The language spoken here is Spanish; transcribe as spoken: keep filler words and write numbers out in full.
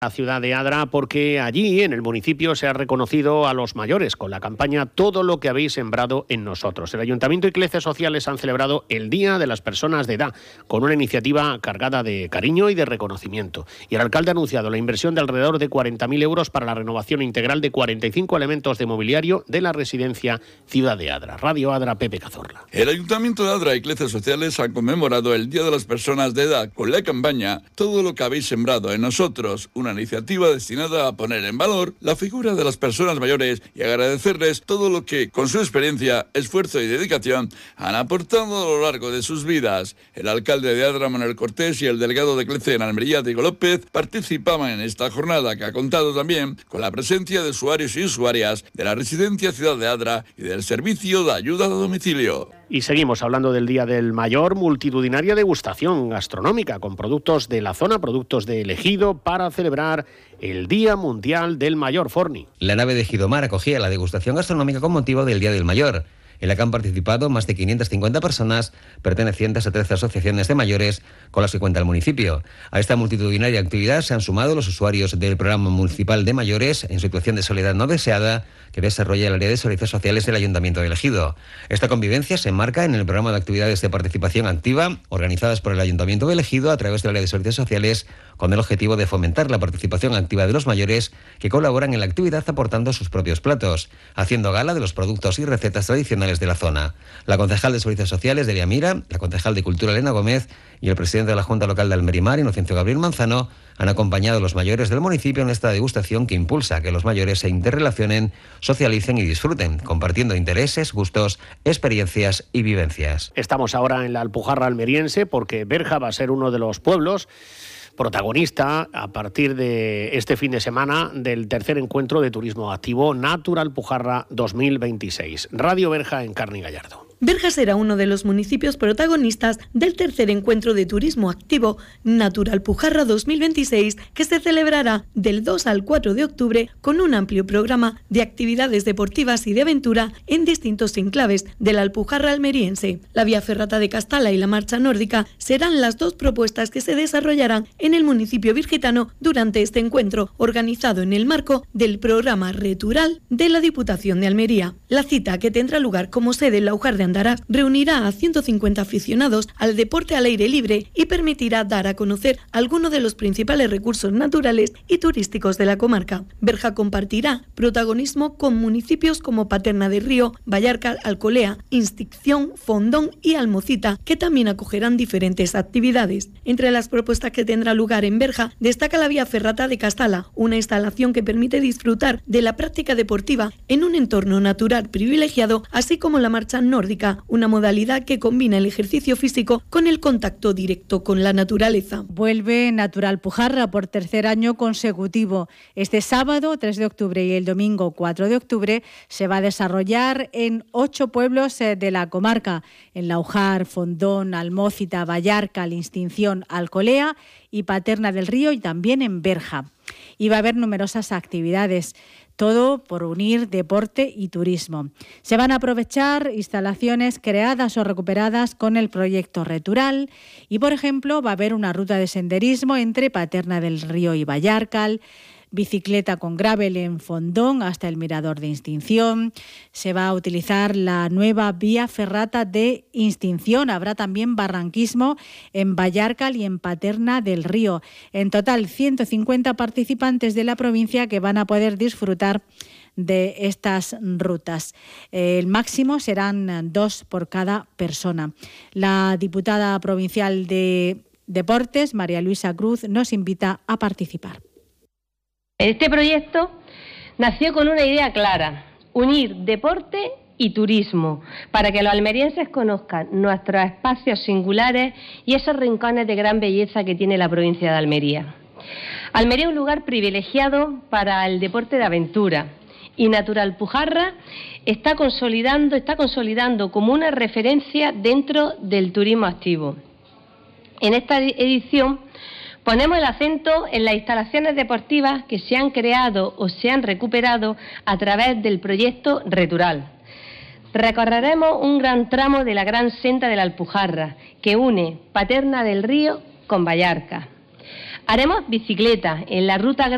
La ciudad de Adra, porque allí en el municipio se ha reconocido a los mayores con la campaña Todo lo que habéis sembrado en nosotros. El Ayuntamiento y Cleces Sociales han celebrado el Día de las Personas de Edad con una iniciativa cargada de cariño y de reconocimiento. Y el alcalde ha anunciado la inversión de alrededor de cuarenta mil euros para la renovación integral de cuarenta y cinco elementos de mobiliario de la residencia Ciudad de Adra. Radio Adra, Pepe Cazorla. El Ayuntamiento de Adra y Cleces Sociales han conmemorado el Día de las Personas de Edad con la campaña Todo lo que habéis sembrado en nosotros, una iniciativa destinada a poner en valor la figura de las personas mayores y agradecerles todo lo que, con su experiencia, esfuerzo y dedicación, han aportado a lo largo de sus vidas. El alcalde de Adra, Manuel Cortés, y el delegado de Cleces en Almería, Diego López, participaban en esta jornada que ha contado también con la presencia de usuarios y usuarias de la residencia Ciudad de Adra y del servicio de ayuda a domicilio. Y seguimos hablando del Día del Mayor, multitudinaria degustación gastronómica con productos de la zona, productos de Ejido, para celebrar el Día Mundial del Mayor. Forni. La nave de Ejidomar acogía la degustación gastronómica con motivo del Día del Mayor, en la que han participado más de quinientas cincuenta personas pertenecientes a trece asociaciones de mayores con las que cuenta el municipio. A esta multitudinaria actividad se han sumado los usuarios del Programa Municipal de Mayores en situación de soledad no deseada que desarrolla el área de servicios sociales del Ayuntamiento de Ejido. Esta convivencia se enmarca en el programa de actividades de participación activa organizadas por el Ayuntamiento de Ejido a través del área de servicios sociales, con el objetivo de fomentar la participación activa de los mayores que colaboran en la actividad aportando sus propios platos, haciendo gala de los productos y recetas tradicionales de la zona. La concejal de Servicios Sociales, Delia Mira, la concejal de Cultura, Elena Gómez, y el presidente de la Junta Local de Almerimar, Inocencio Gabriel Manzano, han acompañado a los mayores del municipio en esta degustación que impulsa a que los mayores se interrelacionen, socialicen y disfruten, compartiendo intereses, gustos, experiencias y vivencias. Estamos ahora en la Alpujarra almeriense porque Berja va a ser uno de los pueblos protagonista a partir de este fin de semana del tercer encuentro de turismo activo Natura Alpujarra dos mil veintiséis. Radio Berja en Carni Gallardo. Berja será uno de los municipios protagonistas del tercer encuentro de turismo activo Natura Alpujarra dos mil veintiséis, que se celebrará del dos al cuatro de octubre con un amplio programa de actividades deportivas y de aventura en distintos enclaves de la Alpujarra almeriense. La vía ferrata de Castalla y la marcha nórdica serán las dos propuestas que se desarrollarán en el municipio virgitano durante este encuentro, organizado en el marco del programa Retural de la Diputación de Almería. La cita, que tendrá lugar como sede en la Laujar de Andara, reunirá a ciento cincuenta aficionados al deporte al aire libre y permitirá dar a conocer algunos de los principales recursos naturales y turísticos de la comarca. Berja compartirá protagonismo con municipios como Paterna del Río, Vallarcal, Alcolea, Instinción, Fondón y Almocita, que también acogerán diferentes actividades. Entre las propuestas que tendrá lugar en Berja destaca la vía ferrata de Castalla, una instalación que permite disfrutar de la práctica deportiva en un entorno natural privilegiado, así como la marcha nórdica, una modalidad que combina el ejercicio físico con el contacto directo con la naturaleza. Vuelve Natura Alpujarra por tercer año consecutivo. Este sábado, tres de octubre, y el domingo, cuatro de octubre, se va a desarrollar en ocho pueblos de la comarca, en Laujar, Fondón, Almócita, Vallarcal, Instinción, Alcolea y Paterna del Río, y también en Berja. Y va a haber numerosas actividades, todo por unir deporte y turismo. Se van a aprovechar instalaciones creadas o recuperadas con el proyecto Retural y, por ejemplo, va a haber una ruta de senderismo entre Paterna del Río y Vallarcal, bicicleta con gravel en Fondón hasta el Mirador de Instinción. Se va a utilizar la nueva vía ferrata de Instinción. Habrá también barranquismo en Vallarcal y en Paterna del Río. En total, ciento cincuenta participantes de la provincia que van a poder disfrutar de estas rutas. El máximo serán dos por cada persona. La diputada provincial de Deportes, María Luisa Cruz, nos invita a participar. Este proyecto nació con una idea clara: unir deporte y turismo, para que los almerienses conozcan nuestros espacios singulares y esos rincones de gran belleza que tiene la provincia de Almería. Almería es un lugar privilegiado para el deporte de aventura, y Natura Alpujarra está consolidando, está consolidando como una referencia dentro del turismo activo. En esta edición ponemos el acento en las instalaciones deportivas que se han creado o se han recuperado a través del proyecto Retural. Recorreremos un gran tramo de la gran senda de la Alpujarra, que une Paterna del Río con Vallarca. Haremos bicicleta en la ruta